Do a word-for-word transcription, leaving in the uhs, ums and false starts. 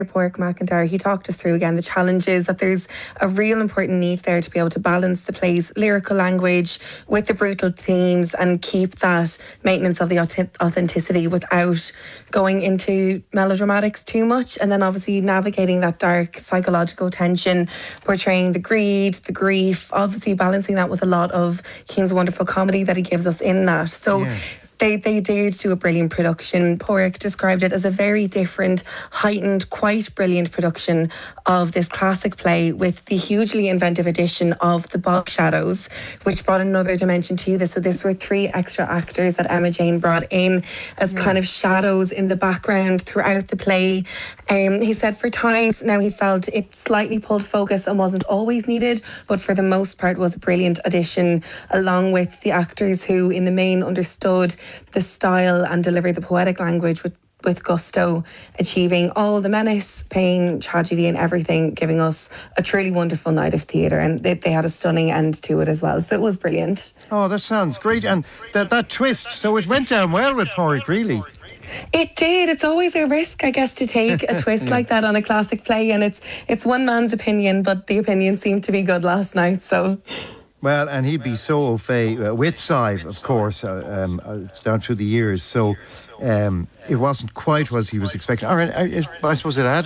Pádraig McIntyre, he talked us through again the challenges, that there's a real important need there to be able to balance the play's lyrical language with the brutal themes and keep that maintenance of the authenticity without going into melodramatics too much, and then obviously navigating that dark psychological tension, portraying the greed, the grief, obviously balancing that with a lot of Keane's wonderful comedy that he gives us in that. So yeah. They they did do a brilliant production. Pádraig described it as a very different, heightened, quite brilliant production of this classic play with the hugely inventive addition of the bog shadows, which brought another dimension to this. So this were three extra actors that Emma Jane brought in as yeah. kind of shadows in the background throughout the play. Um, he said for times now he felt it slightly pulled focus and wasn't always needed, but for the most part was a brilliant addition, along with the actors who in the main understood the style and delivered the poetic language with, with gusto, achieving all the menace, pain, tragedy and everything, giving us a truly wonderful night of theatre. And they, they had a stunning end to it as well. So it was brilliant. Oh, that sounds great. And that, that twist, so it went down well with Pádraig, really. It did. It's always a risk, I guess, to take a twist yeah. like that on a classic play. And it's it's one man's opinion, but the opinion seemed to be good last night. So... Well, and he'd be so au fait uh, with Sive, of course, uh, um, uh, down through the years. So um, it wasn't quite what he was expecting. Or, uh, I suppose it had